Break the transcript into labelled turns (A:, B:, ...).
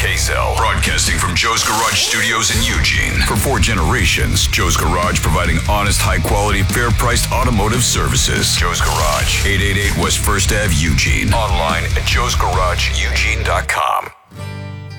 A: KSL, broadcasting from Joe's Garage Studios in Eugene. For 4 generations, Joe's Garage providing honest, high-quality, fair-priced automotive services. Joe's Garage, 888 West 1st Ave, Eugene. Online at joesgarageeugene.com.